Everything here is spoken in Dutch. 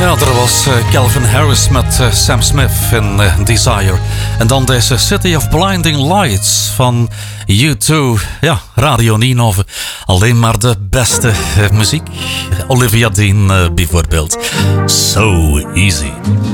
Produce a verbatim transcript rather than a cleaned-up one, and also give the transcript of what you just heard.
Ja, er was uh, Calvin Harris met uh, Sam Smith in uh, Desire. En dan deze City of Blinding Lights van U twee. Ja, Radio Ninove. Alleen maar de beste uh, muziek. Olivia Dean uh, bijvoorbeeld. So easy.